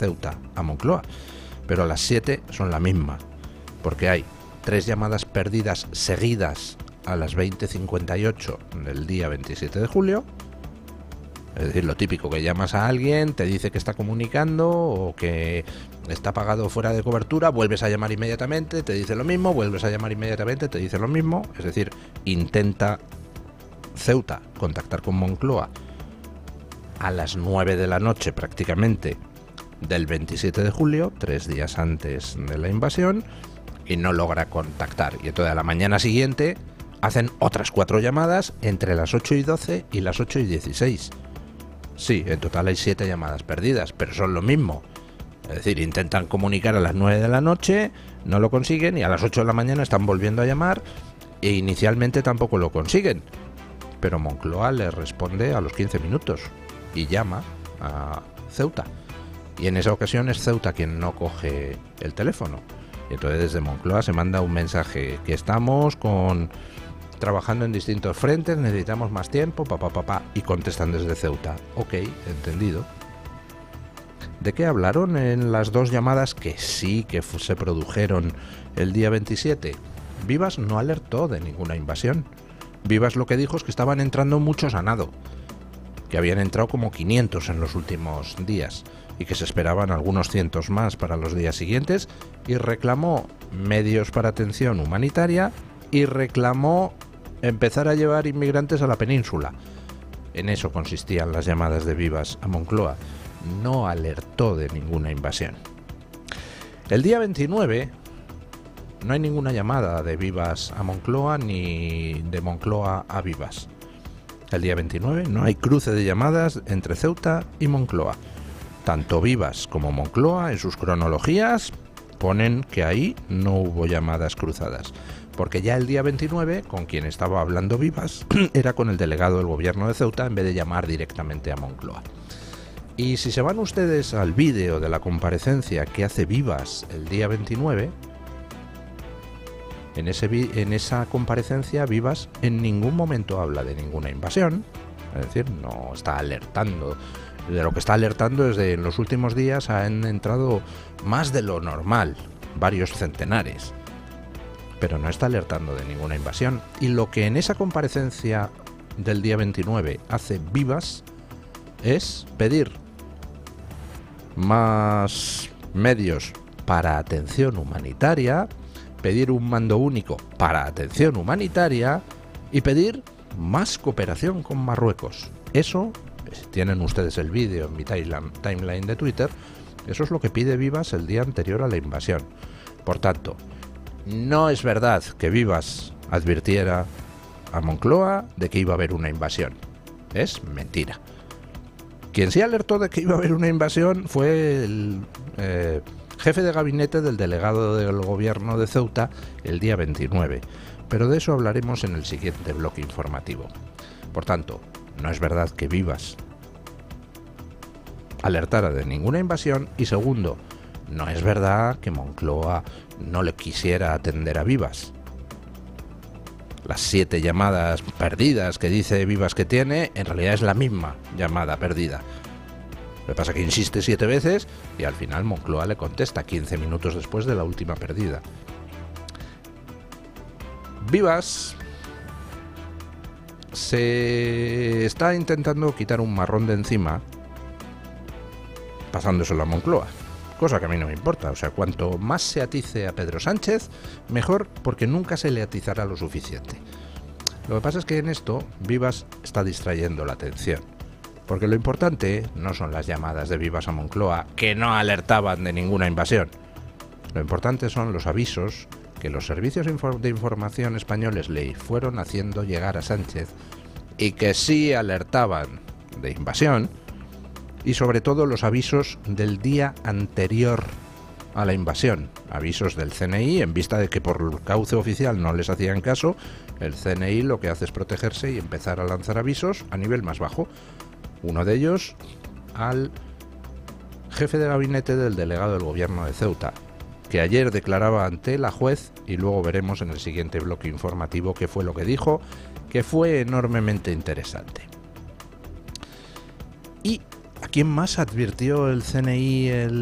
Ceuta a Moncloa, pero las 7 son la misma, porque hay 3 llamadas perdidas seguidas a las 20:58 del día 27 de julio, es decir, lo típico que llamas a alguien, te dice que está comunicando o que está apagado fuera de cobertura, vuelves a llamar inmediatamente, te dice lo mismo, vuelves a llamar inmediatamente, te dice lo mismo, es decir, intenta Ceuta contactar con Moncloa a las 9 de la noche prácticamente del 27 de julio, 3 días antes de la invasión, y no logra contactar. Y entonces a la mañana siguiente hacen otras 4 llamadas entre las 8:12 y las 8:16. Sí, en total hay 7 llamadas perdidas, pero son lo mismo. Es decir, intentan comunicar a las 9 de la noche, no lo consiguen, y a las 8 de la mañana están volviendo a llamar e inicialmente tampoco lo consiguen. Pero Moncloa le responde a los 15 minutos y llama a Ceuta. Y en esa ocasión es Ceuta quien no coge el teléfono. Y entonces desde Moncloa se manda un mensaje que estamos trabajando en distintos frentes, necesitamos más tiempo, y contestan desde Ceuta. Ok, entendido. ¿De qué hablaron en las 2 llamadas que sí que se produjeron el día 27? Vivas no alertó de ninguna invasión. Vivas lo que dijo es que estaban entrando muchos a nado, que habían entrado como 500 en los últimos días y que se esperaban algunos cientos más para los días siguientes, y reclamó medios para atención humanitaria y reclamó empezar a llevar inmigrantes a la península. En eso consistían las llamadas de Vivas a Moncloa. No alertó de ninguna invasión. El día 29 no hay ninguna llamada de Vivas a Moncloa ni de Moncloa a Vivas. El día 29 no hay cruce de llamadas entre Ceuta y Moncloa. Tanto Vivas como Moncloa en sus cronologías ponen que ahí no hubo llamadas cruzadas, porque ya el día 29 con quien estaba hablando Vivas era con el delegado del gobierno de Ceuta en vez de llamar directamente a Moncloa. Y si se van ustedes al vídeo de la comparecencia que hace Vivas el día 29, en esa comparecencia Vivas en ningún momento habla de ninguna invasión, es decir, no está alertando. De lo que está alertando es de en los últimos días han entrado más de lo normal, varios centenares, pero no está alertando de ninguna invasión. Y lo que en esa comparecencia del día 29 hace Vivas es pedir más medios para atención humanitaria, pedir un mando único para atención humanitaria y pedir más cooperación con Marruecos. Eso, si tienen ustedes el vídeo en mi timeline de Twitter, eso es lo que pide Vivas el día anterior a la invasión. Por tanto, no es verdad que Vivas advirtiera a Moncloa de que iba a haber una invasión. Es mentira. Quien sí alertó de que iba a haber una invasión fue el jefe de gabinete del delegado del gobierno de Ceuta el día 29, pero de eso hablaremos en el siguiente bloque informativo. Por tanto, no es verdad que Vivas alertara de ninguna invasión, y segundo, no es verdad que Moncloa no le quisiera atender a Vivas. Las 7 llamadas perdidas que dice Vivas que tiene, en realidad es la misma llamada perdida. Lo que pasa es que insiste 7 veces y al final Moncloa le contesta 15 minutos después de la última perdida. Vivas se está intentando quitar un marrón de encima pasándoselo a Moncloa, cosa que a mí no me importa. O sea, cuanto más se atice a Pedro Sánchez, mejor, porque nunca se le atizará lo suficiente. Lo que pasa es que en esto Vivas está distrayendo la atención, porque lo importante no son las llamadas de Vivas a Moncloa, que no alertaban de ninguna invasión. Lo importante son los avisos que los servicios de información españoles le fueron haciendo llegar a Sánchez y que sí alertaban de invasión, y sobre todo los avisos del día anterior a la invasión, avisos del CNI, en vista de que por el cauce oficial no les hacían caso. El CNI lo que hace es protegerse y empezar a lanzar avisos a nivel más bajo. Uno de ellos al jefe de gabinete del delegado del gobierno de Ceuta, que ayer declaraba ante la juez, y luego veremos en el siguiente bloque informativo qué fue lo que dijo, que fue enormemente interesante. ¿Y a quién más advirtió el CNI